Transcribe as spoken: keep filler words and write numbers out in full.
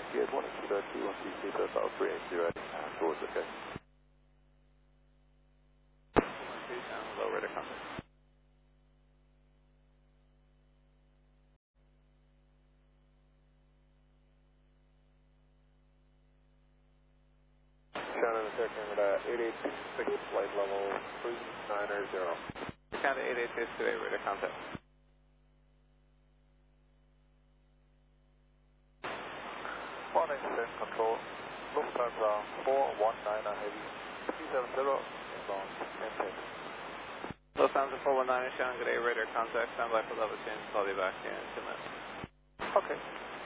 Good morning, two two one two three, so about three eight zero, and doors okay. Low radar contact. Shannon, attacking with uh, eight eight six, flight level three nine zero. County eight eight six two eight, radar contact. Morning, Send Control. Lufthansa four one nine heavy, three seven zero, inbound, and Lufthansa four one nine, Shannon, good day, radar contact. Stand by for level change. Call you back in two minutes. Okay.